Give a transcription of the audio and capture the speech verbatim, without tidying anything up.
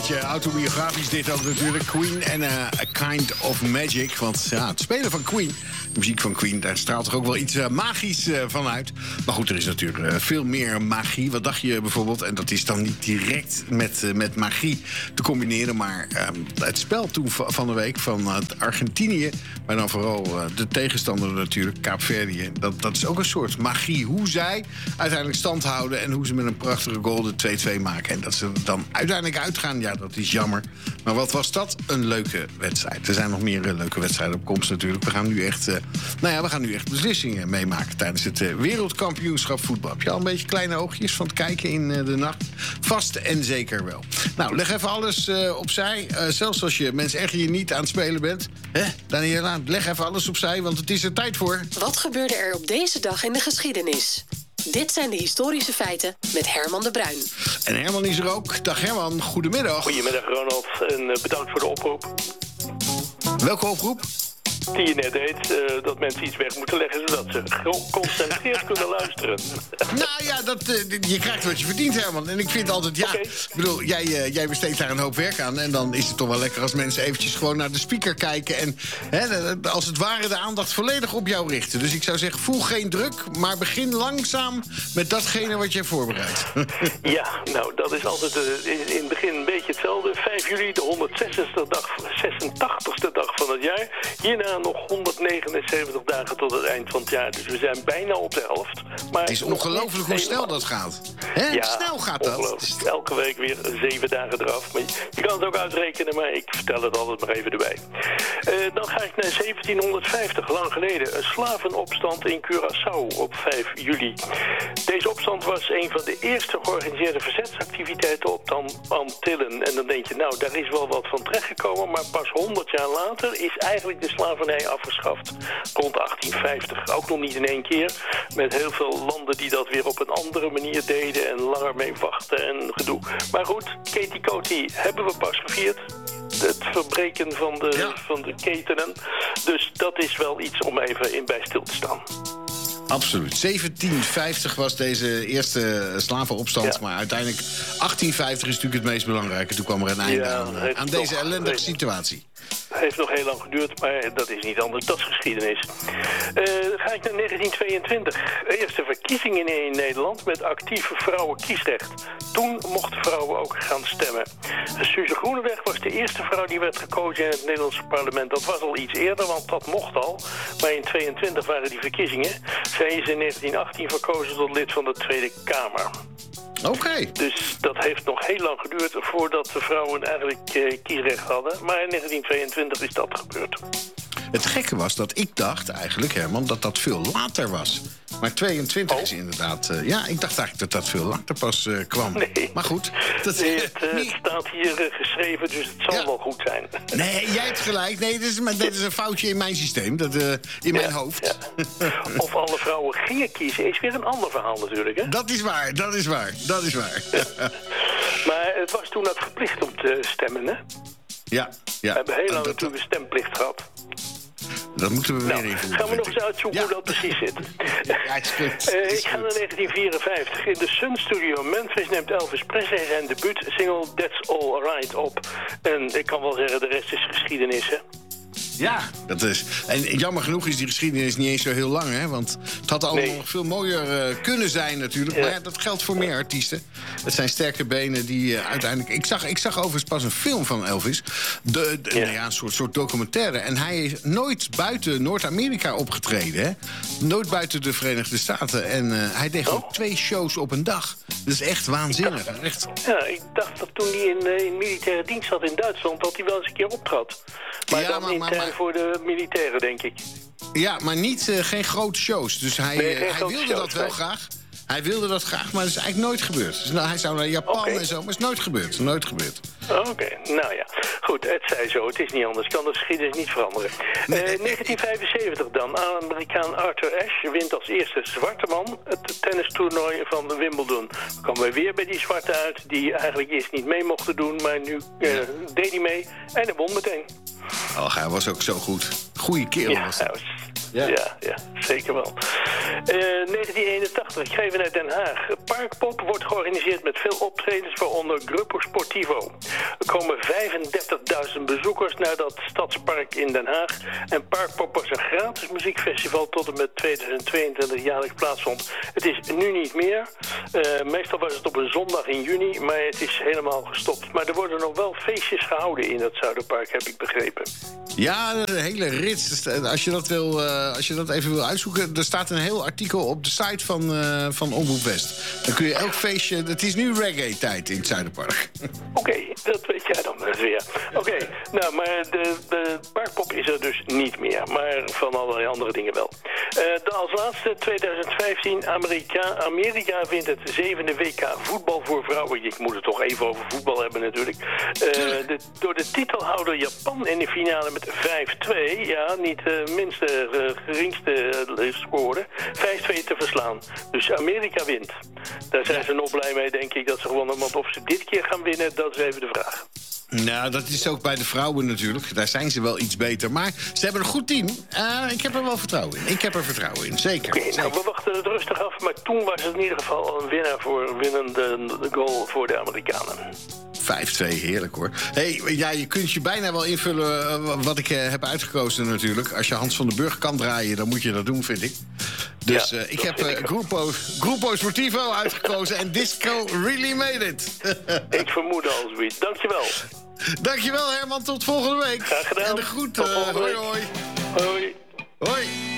beetje autobiografisch dit ook natuurlijk. Queen en uh, A Kind of Magic. Want ja, het spelen van Queen, de muziek van Queen, daar straalt toch ook wel iets uh, magisch uh, van uit. Maar goed, er is natuurlijk uh, veel meer magie. Wat dacht je bijvoorbeeld? En dat is dan niet direct met, uh, met magie te combineren. Maar uh, het spel toen van de week van uh, Argentinië, maar dan vooral uh, de tegenstander natuurlijk, Kaapverdië. Dat, dat is ook een soort magie. Hoe zij uiteindelijk stand houden en hoe ze met een prachtige goal de twee-twee maken. En dat ze er dan uiteindelijk uitgaan, ja, dat is jammer. Maar wat was dat? Een leuke wedstrijd. Er zijn nog meer uh, leuke wedstrijden op komst natuurlijk. We gaan nu echt, uh, nou ja, we gaan nu echt beslissingen meemaken tijdens het uh, wereldkampioenschap voetbal. Heb je al een beetje kleine oogjes van het kijken in uh, de nacht? Vast en zeker wel. Nou, leg even alles uh, opzij. Uh, zelfs als je mensen echt hier niet aan het spelen bent. Hè, Daniela, leg even alles opzij, want het is er tijd voor. Wat gebeurde er op deze dag in de geschiedenis? Dit zijn de historische feiten met Herman de Bruin. En Herman is er ook. Dag Herman, goedemiddag. Goedemiddag Ronald en uh, bedankt voor de oproep. Welke oproep? Die je net deed, uh, dat mensen iets weg moeten leggen zodat ze geconcentreerd kunnen luisteren. Nou ja, dat, uh, je krijgt wat je verdient, Herman. En ik vind altijd, ja, okay. Ik bedoel, jij, uh, jij besteedt daar een hoop werk aan. En dan is het toch wel lekker als mensen eventjes gewoon naar de speaker kijken. En hè, als het ware de aandacht volledig op jou richten. Dus ik zou zeggen, voel geen druk, maar begin langzaam met datgene wat jij voorbereidt. Ja, nou, dat is altijd uh, in, in het begin een beetje hetzelfde. vijf juli, de honderdzestigste dag, zesentachtigste dag van het jaar. Hierna nog honderdnegenenzeventig dagen tot het eind van het jaar. Dus we zijn bijna op de helft. Maar het is ongelooflijk hoe snel dat gaat. Hè? Ja, snel gaat dat. Elke week weer zeven dagen eraf. Maar je kan het ook uitrekenen, maar ik vertel het altijd maar even erbij. Uh, dan ga ik naar zeventienhonderdvijftig, lang geleden. Een slavenopstand in Curaçao op vijf juli. Deze opstand was een van de eerste georganiseerde verzetsactiviteiten op de Antillen. En dan denk je, nou, daar is wel wat van terechtgekomen. Maar pas honderd jaar later is eigenlijk de slavernij afgeschaft. Rond achttien vijftig. Ook nog niet in één keer. Met heel veel landen die dat weer op een andere manier deden. En langer mee wachten en gedoe. Maar goed, Katie Coty hebben we pas gevierd. Het verbreken van de, ja. van de ketenen. Dus dat is wel iets om even in bij stil te staan. Absoluut. zeventien vijftig was deze eerste slavenopstand. Ja. Maar uiteindelijk achttien vijftig is natuurlijk het meest belangrijke. Toen kwam er een einde ja, aan, aan deze nog, ellendige heeft, situatie. Het heeft nog heel lang geduurd, maar dat is niet anders. Dat is geschiedenis. Uh, dan ga ik naar negentien tweeëntwintig. Eerste verkiezingen in Nederland met actieve vrouwenkiesrecht. Toen mochten vrouwen ook gaan stemmen. Suze Groeneweg was de eerste vrouw die werd gekozen in het Nederlandse parlement. Dat was al iets eerder, want dat mocht al. Maar in tweeëntwintig waren die verkiezingen. Zij is in negentien achttien verkozen tot lid van de Tweede Kamer. Oké. Okay. Dus dat heeft nog heel lang geduurd voordat de vrouwen eigenlijk eh, kiesrecht hadden. Maar in negentien tweeëntwintig is dat gebeurd. Het gekke was dat ik dacht eigenlijk, Herman, dat dat veel later was. Maar tweeëntwintig oh. is inderdaad... Uh, ja, ik dacht eigenlijk dat dat veel later pas uh, kwam. Nee. Maar goed. Dat, nee, het uh, nee. staat hier uh, geschreven, dus het zal ja. wel goed zijn. Nee, jij hebt gelijk. Nee, dit is, maar, dit is een foutje in mijn systeem. Dat, uh, in ja, mijn hoofd. Ja. Of alle vrouwen gingen kiezen is weer een ander verhaal natuurlijk, hè? Dat is waar, dat is waar. Dat is waar. Maar het was toen ook verplicht om te stemmen, hè? Ja. ja. We hebben heel lang dat, natuurlijk een stemplicht gehad. Dat moeten we nou, weer invoeren. Gaan we nog eens uitzoeken ja. hoe dat precies zit. Ja, het is goed. uh, het is ik ga goed. naar negentien vierenvijftig. In de Sun Studio Memphis neemt Elvis Presley zijn debuutsingle That's All Right op. En ik kan wel zeggen, de rest is geschiedenis, hè? Ja, dat is. En jammer genoeg is die geschiedenis niet eens zo heel lang, hè? Want het had allemaal nee. nog veel mooier uh, kunnen zijn natuurlijk. Ja. Maar ja, dat geldt voor meer artiesten. Het zijn sterke benen die uh, uiteindelijk... Ik zag, ik zag overigens pas een film van Elvis. De, de, ja. Nou ja, een soort, soort documentaire. En hij is nooit buiten Noord-Amerika opgetreden, hè? Nooit buiten de Verenigde Staten. En uh, hij deed gewoon oh. twee shows op een dag. Dat is echt waanzinnig. Ik dacht, echt. Ja, ik dacht dat toen hij in, uh, in militaire dienst zat in Duitsland... dat hij wel eens een keer optrad. Maar ja, dan maar, intern maar, maar... voor de militairen, denk ik. Ja, maar niet, uh, geen grote shows. Dus hij, nee, uh, hij wilde shows, dat wel nee. graag. Hij wilde dat graag, maar dat is eigenlijk nooit gebeurd. Dus, nou, hij zou naar Japan okay. en zo, maar het is nooit gebeurd. Nooit gebeurd. Oké, okay. nou ja. Goed, het zij zo. Het is niet anders. Kan de geschiedenis niet veranderen. Nee. Uh, negentien vijfenzeventig dan. Amerikaan Arthur Ashe wint als eerste zwarte man het tennistoernooi van Wimbledon. Dan komen we weer bij die zwarte uit, die eigenlijk eerst niet mee mochten doen, maar nu uh, ja. deed hij mee en hij won meteen. Oh, hij was ook zo goed. Goeie kerel ja, was hij. Was Ja, ja, ja zeker wel. Uh, negentien eenentachtig, ik ga even naar Den Haag. Parkpop wordt georganiseerd met veel optredens, waaronder Gruppo Sportivo. Er komen vijfendertigduizend bezoekers naar dat stadspark in Den Haag. En Parkpop was een gratis muziekfestival tot en met tweeduizend tweeëntwintig jaarlijks plaatsvond. Het is nu niet meer. Uh, meestal was het op een zondag in juni, maar het is helemaal gestopt. Maar er worden nog wel feestjes gehouden in het Zuiderpark, heb ik begrepen. Ja, een hele rits. Als je dat, wil, uh, als je dat even wil uitzoeken, er staat een heel artikel op de site van, uh, van Omroep West. Dan kun je elk feestje... Het is nu reggae-tijd in het Zuiderpark. Oké, okay, dat weet jij dan weer. Oké, okay, nou, maar de, de Parkpop is er dus niet meer. Maar van allerlei andere dingen wel. Uh, de, als laatste, tweeduizend vijftien, Amerika, Amerika vindt het zevende W K voetbal voor vrouwen. Ik moet het toch even over voetbal hebben natuurlijk. Uh, de, door de titelhouder Japan in de finale met vijf twee, ja, niet de uh, minste, uh, geringste uh, score, vijf twee te verslaan. Dus Amerika wint. Daar zijn ze nog blij mee, denk ik, dat ze gewonnen. Want of ze dit keer gaan winnen, dat is even de vraag. Nou, dat is ook bij de vrouwen natuurlijk. Daar zijn ze wel iets beter. Maar ze hebben een goed team. Uh, ik heb er wel vertrouwen in. Ik heb er vertrouwen in, zeker. Oké, okay, nou, we wachten het rustig af. Maar toen was het in ieder geval een winnaar voor een winnende goal voor de Amerikanen. vijf twee, heerlijk hoor. Hey, ja, je kunt je bijna wel invullen uh, wat ik uh, heb uitgekozen natuurlijk. Als je Hans van den Burg kan draaien, dan moet je dat doen, vind ik. Dus uh, ja, ik heb uh, Gruppo, Gruppo Sportivo uitgekozen en Disco Really Made It. Ik vermoed al zoiets. Dankjewel. Dankjewel Herman, tot volgende week. Graag gedaan. En de groeten. Uh, hoi hoi. Hoi. Hoi.